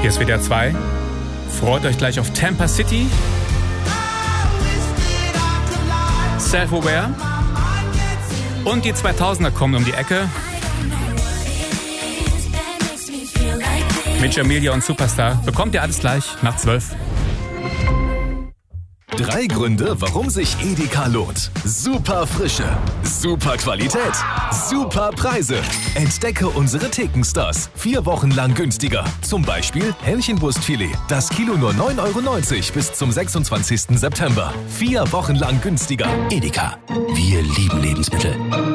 Hier ist WDR 2. Freut euch gleich auf Tampa City. Self-Aware. Und die 2000er kommen um die Ecke. Mit Jamelia und Superstar. Bekommt ihr alles gleich nach 12. 3 Gründe, warum sich Edeka lohnt. Super Frische, super Qualität, super Preise. Entdecke unsere Thekenstars. 4 Wochen lang günstiger. Zum Beispiel Hähnchenbrustfilet. Das Kilo nur 9,90 € bis zum 26. September. 4 Wochen lang günstiger. Edeka. Wir lieben Lebensmittel.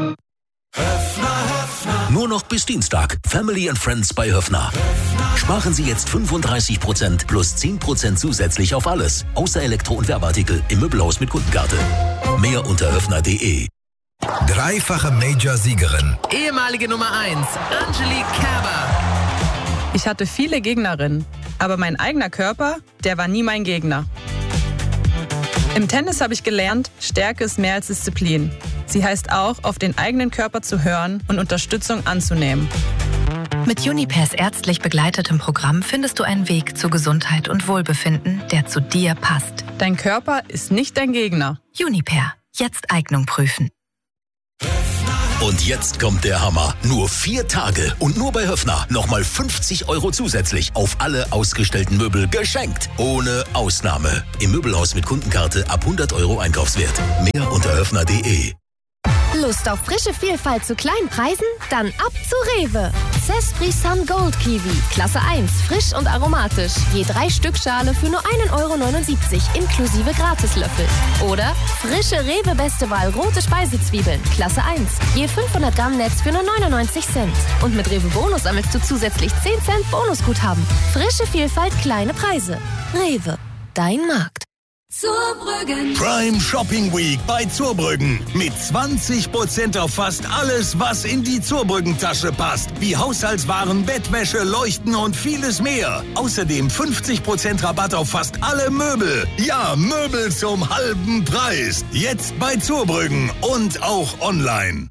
Nur noch bis Dienstag. Family and Friends bei Höffner. Sparen Sie jetzt 35% plus 10% zusätzlich auf alles. Außer Elektro- und Werbeartikel im Möbelhaus mit Kundenkarte. Mehr unter höffner.de. 3-fache Major-Siegerin. Ehemalige Nummer 1, Angelique Kerber. Ich hatte viele Gegnerinnen, aber mein eigener Körper, der war nie mein Gegner. Im Tennis habe ich gelernt, Stärke ist mehr als Disziplin. Sie heißt auch, auf den eigenen Körper zu hören und Unterstützung anzunehmen. Mit Junipers ärztlich begleitetem Programm findest du einen Weg zu Gesundheit und Wohlbefinden, der zu dir passt. Dein Körper ist nicht dein Gegner. Juniper. Jetzt Eignung prüfen. Und jetzt kommt der Hammer. Nur 4 Tage und nur bei Höffner. Nochmal 50 € zusätzlich auf alle ausgestellten Möbel geschenkt. Ohne Ausnahme. Im Möbelhaus mit Kundenkarte ab 100 € Einkaufswert. Mehr unter höffner.de. Lust auf frische Vielfalt zu kleinen Preisen? Dann ab zu Rewe. Cespri Sun Gold Kiwi. Klasse 1. Frisch und aromatisch. Je 3 Stück Schale für nur 1,79 € inklusive Gratislöffel. Oder frische Rewe Beste Wahl rote Speisezwiebeln. Klasse 1. Je 500 Gramm Netz für nur 99 Cent. Und mit Rewe Bonus sammelst du zusätzlich 10 Cent Bonusguthaben. Frische Vielfalt, kleine Preise. Rewe. Dein Markt. Zurbrüggen. Prime Shopping Week bei Zurbrüggen. Mit 20% auf fast alles, was in die Zurbrüggen-Tasche passt. Wie Haushaltswaren, Bettwäsche, Leuchten und vieles mehr. Außerdem 50% Rabatt auf fast alle Möbel. Ja, Möbel zum halben Preis. Jetzt bei Zurbrüggen und auch online.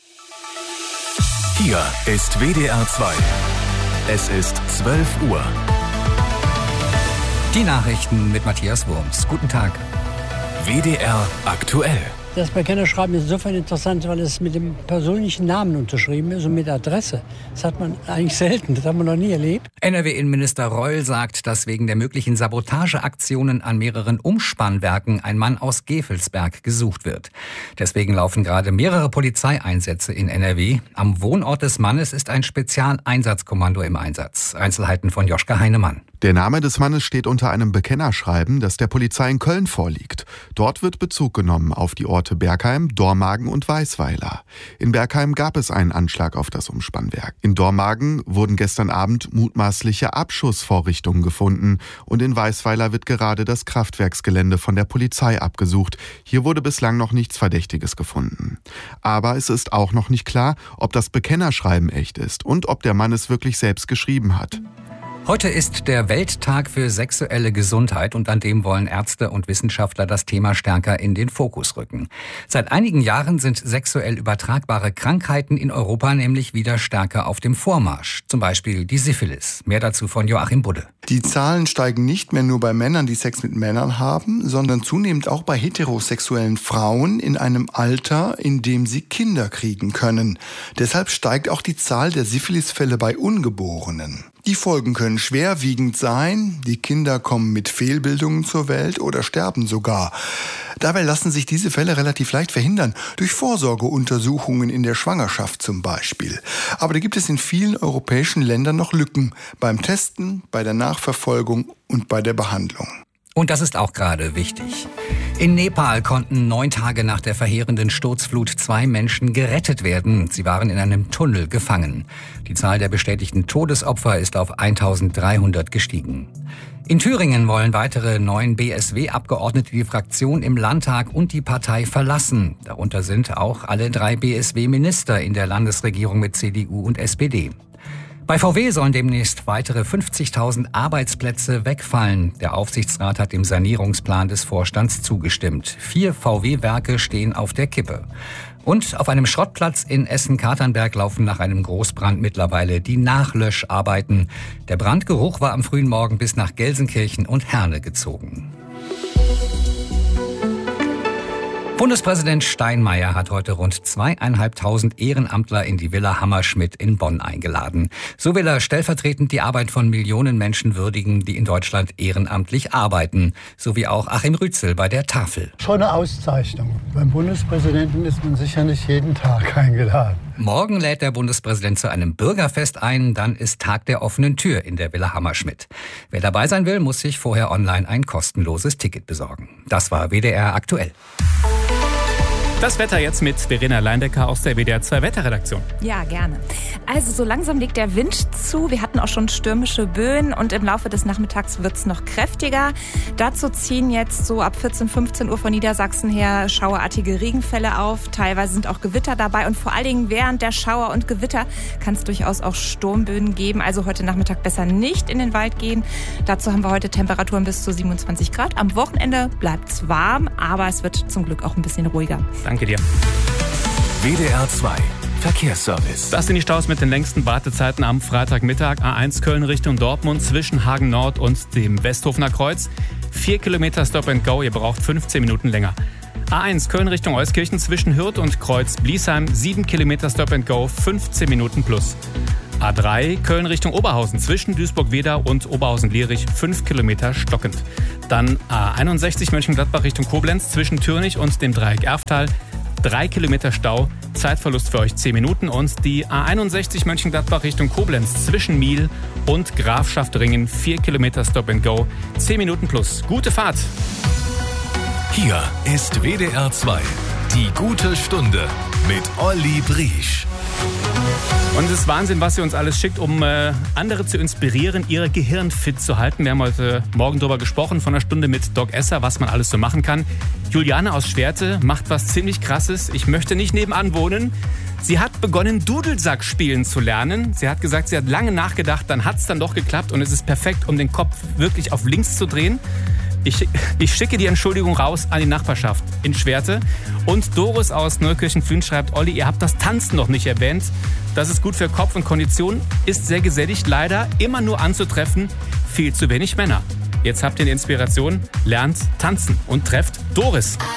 Hier ist WDR 2. Es ist 12 Uhr. Die Nachrichten mit Matthias Wurms. Guten Tag. WDR aktuell. Das Bekennerschreiben ist insofern interessant, weil es mit dem persönlichen Namen unterschrieben ist und mit Adresse. Das hat man eigentlich selten, das haben wir noch nie erlebt. NRW-Innenminister Reul sagt, dass wegen der möglichen Sabotageaktionen an mehreren Umspannwerken ein Mann aus Gevelsberg gesucht wird. Deswegen laufen gerade mehrere Polizeieinsätze in NRW. Am Wohnort des Mannes ist ein Spezialeinsatzkommando im Einsatz. Einzelheiten von Joschka Heinemann. Der Name des Mannes steht unter einem Bekennerschreiben, das der Polizei in Köln vorliegt. Dort wird Bezug genommen auf die Orte Bergheim, Dormagen und Weisweiler. In Bergheim gab es einen Anschlag auf das Umspannwerk. In Dormagen wurden gestern Abend mutmaßliche Abschussvorrichtungen gefunden und in Weisweiler wird gerade das Kraftwerksgelände von der Polizei abgesucht. Hier wurde bislang noch nichts Verdächtiges gefunden. Aber es ist auch noch nicht klar, ob das Bekennerschreiben echt ist und ob der Mann es wirklich selbst geschrieben hat. Heute ist der Welttag für sexuelle Gesundheit und an dem wollen Ärzte und Wissenschaftler das Thema stärker in den Fokus rücken. Seit einigen Jahren sind sexuell übertragbare Krankheiten in Europa nämlich wieder stärker auf dem Vormarsch. Zum Beispiel die Syphilis. Mehr dazu von Joachim Budde. Die Zahlen steigen nicht mehr nur bei Männern, die Sex mit Männern haben, sondern zunehmend auch bei heterosexuellen Frauen in einem Alter, in dem sie Kinder kriegen können. Deshalb steigt auch die Zahl der Syphilisfälle bei Ungeborenen. Die Folgen können schwerwiegend sein. Die Kinder kommen mit Fehlbildungen zur Welt oder sterben sogar. Dabei lassen sich diese Fälle relativ leicht verhindern, durch Vorsorgeuntersuchungen in der Schwangerschaft zum Beispiel. Aber da gibt es in vielen europäischen Ländern noch Lücken beim Testen, bei der Nachverfolgung und bei der Behandlung. Und das ist auch gerade wichtig. In Nepal konnten 9 Tage nach der verheerenden Sturzflut 2 Menschen gerettet werden. Sie waren in einem Tunnel gefangen. Die Zahl der bestätigten Todesopfer ist auf 1300 gestiegen. In Thüringen wollen weitere 9 BSW-Abgeordnete die Fraktion im Landtag und die Partei verlassen. Darunter sind auch alle 3 BSW-Minister in der Landesregierung mit CDU und SPD. Bei VW sollen demnächst weitere 50.000 Arbeitsplätze wegfallen. Der Aufsichtsrat hat dem Sanierungsplan des Vorstands zugestimmt. 4 VW-Werke stehen auf der Kippe. Und auf einem Schrottplatz in Essen-Katernberg laufen nach einem Großbrand mittlerweile die Nachlöscharbeiten. Der Brandgeruch war am frühen Morgen bis nach Gelsenkirchen und Herne gezogen. Bundespräsident Steinmeier hat heute rund 2.500 Ehrenamtler in die Villa Hammerschmidt in Bonn eingeladen. So will er stellvertretend die Arbeit von Millionen Menschen würdigen, die in Deutschland ehrenamtlich arbeiten. So wie auch Achim Rützel bei der Tafel. Schon eine Auszeichnung. Beim Bundespräsidenten ist man sicher nicht jeden Tag eingeladen. Morgen lädt der Bundespräsident zu einem Bürgerfest ein. Dann ist Tag der offenen Tür in der Villa Hammerschmidt. Wer dabei sein will, muss sich vorher online ein kostenloses Ticket besorgen. Das war WDR aktuell. Das Wetter jetzt mit Verena Leindecker aus der WDR 2 Wetterredaktion. Ja, gerne. Also so langsam legt der Wind zu. Wir hatten auch schon stürmische Böen und im Laufe des Nachmittags wird es noch kräftiger. Dazu ziehen jetzt so ab 14, 15 Uhr von Niedersachsen her schauerartige Regenfälle auf. Teilweise sind auch Gewitter dabei und vor allen Dingen während der Schauer und Gewitter kann es durchaus auch Sturmböen geben. Also heute Nachmittag besser nicht in den Wald gehen. Dazu haben wir heute Temperaturen bis zu 27 Grad. Am Wochenende bleibt es warm, aber es wird zum Glück auch ein bisschen ruhiger. Danke dir. WDR 2 Verkehrsservice. Das sind die Staus mit den längsten Wartezeiten am Freitagmittag. A1 Köln Richtung Dortmund zwischen Hagen Nord und dem Westhofener Kreuz. 4 Kilometer Stop and Go, ihr braucht 15 Minuten länger. A1 Köln Richtung Euskirchen zwischen Hürth und Kreuz Bliesheim. 7 Kilometer Stop and Go, 15 Minuten plus. A3 Köln Richtung Oberhausen zwischen Duisburg-Wedau und Oberhausen-Lierich 5 Kilometer stockend. Dann A61 Mönchengladbach Richtung Koblenz zwischen Türnich und dem Dreieck Erftal 3 Kilometer Stau, Zeitverlust für euch 10 Minuten. Und die A61 Mönchengladbach Richtung Koblenz zwischen Miel und Grafschaft-Ringen 4 Kilometer Stop and Go, 10 Minuten plus. Gute Fahrt! Hier ist WDR 2, die gute Stunde mit Olli Briesch. Und es ist Wahnsinn, was ihr uns alles schickt, um andere zu inspirieren, ihr Gehirn fit zu halten. Wir haben heute Morgen darüber gesprochen, von einer Stunde mit Doc Esser, was man alles so machen kann. Juliane aus Schwerte macht was ziemlich Krasses. Ich möchte nicht nebenan wohnen. Sie hat begonnen, Dudelsack spielen zu lernen. Sie hat gesagt, sie hat lange nachgedacht, dann hat es dann doch geklappt und es ist perfekt, um den Kopf wirklich auf links zu drehen. Ich schicke die Entschuldigung raus an die Nachbarschaft in Schwerte. Und Doris aus Neukirchen-Flühen schreibt, Olli, ihr habt das Tanzen noch nicht erwähnt. Das ist gut für Kopf und Kondition, ist sehr gesellig, leider immer nur anzutreffen, viel zu wenig Männer. Jetzt habt ihr eine Inspiration, lernt tanzen und trefft Doris.